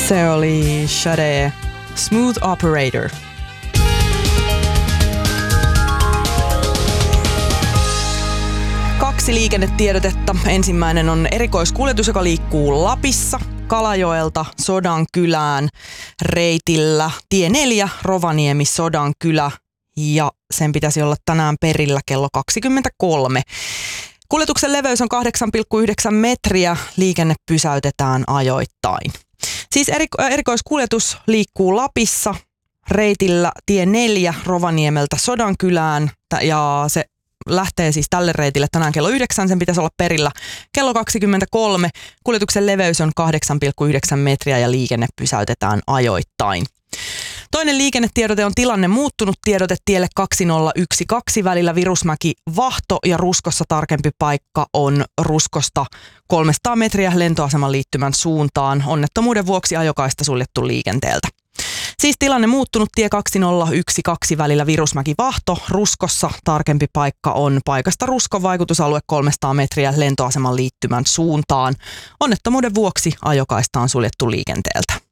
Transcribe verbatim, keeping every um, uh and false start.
Se oli Sade, Smooth Operator. Kaksi liikennetiedotetta. Ensimmäinen on erikoiskuljetus, joka liikkuu Lapissa Kalajoelta Sodankylään reitillä tie neljä Rovaniemi Sodankylä, ja sen pitäisi olla tänään perillä kello kaksikymmentäkolme. Kuljetuksen leveys on kahdeksan pilkku yhdeksän metriä, liikenne pysäytetään ajoittain. Siis eriko- erikoiskuljetus liikkuu Lapissa reitillä tie neljä Rovaniemeltä Sodankylään, ja se lähtee siis tälle reitille tänään kello yhdeksän, sen pitäisi olla perillä kello kaksikymmentäkolme. Kuljetuksen leveys on kahdeksan pilkku yhdeksän metriä ja liikenne pysäytetään ajoittain. Toinen liikennetiedote on tilanne muuttunut tiedote tielle kaksituhattayksitoista välillä Virusmäki Vahto, ja Ruskossa tarkempi paikka on Ruskosta kolmesataa metriä lentoaseman liittymän suuntaan. Onnettomuuden vuoksi ajokaista suljettu liikenteeltä. Siis tilanne muuttunut tie kaksituhattayksitoista välillä Virusmäki Vahto, Ruskossa tarkempi paikka on paikasta Ruskon vaikutusalue kolmesataa metriä lentoaseman liittymän suuntaan. Onnettomuuden vuoksi ajokaista on suljettu liikenteeltä.